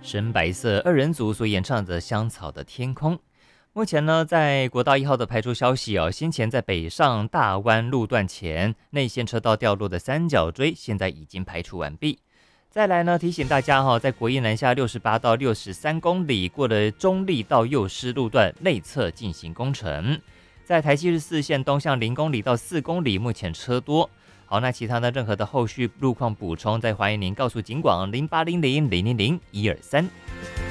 深白色二人组所演唱的《香草的天空》。目前呢，在国道1号的排除消息先前在北上大湾路段前内线车道掉落的三角锥，现在已经排除完毕。再来呢，提醒大家在国一南下68到63公里过了中立到幼师路段内侧进行工程。在台74线东向0公里到4公里，目前车多。好，那其他的任何的后续路况补充，再欢迎您告诉警广0800000123。